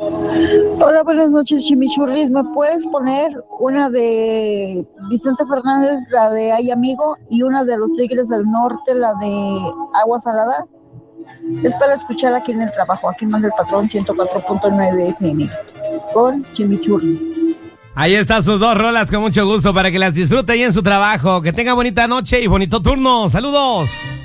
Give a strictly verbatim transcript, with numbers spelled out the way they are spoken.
Hola, buenas noches, Chimichurris. ¿Me puedes poner una de Vicente Fernández, la de Ay Amigo, y una de los Tigres del Norte, la de Agua Salada? Es para escuchar aquí en el trabajo. Aquí manda el patrón ciento cuatro punto nueve F M con Chimichurris. Ahí están sus dos rolas con mucho gusto para que las disfrute ahí en su trabajo. Que tenga bonita noche y bonito turno. ¡Saludos!